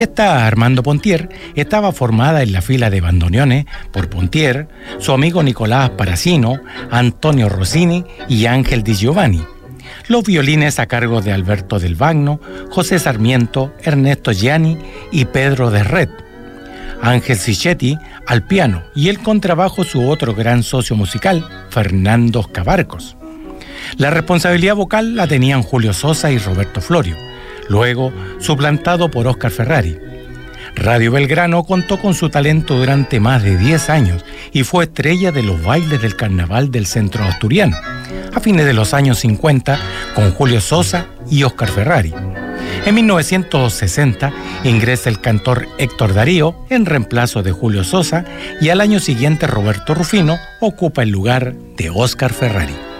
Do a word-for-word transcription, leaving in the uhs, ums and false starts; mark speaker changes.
Speaker 1: Esta Armando Pontier estaba formada en la fila de bandoneones por Pontier, su amigo Nicolás Parasino, Antonio Rossini y Ángel Di Giovanni. Los violines a cargo de Alberto del Vagno, José Sarmiento, Ernesto Gianni y Pedro de Red. Ángel Sicchetti al piano y el contrabajo su otro gran socio musical, Fernando Cabarcos. La responsabilidad vocal la tenían Julio Sosa y Roberto Florio, luego suplantado por Óscar Ferrari. Radio Belgrano contó con su talento durante más de diez años y fue estrella de los bailes del carnaval del centro asturiano, a fines de los años cincuenta con Julio Sosa y Óscar Ferrari. En mil novecientos sesenta ingresa el cantor Héctor Darío en reemplazo de Julio Sosa y al año siguiente Roberto Rufino ocupa el lugar de Óscar Ferrari.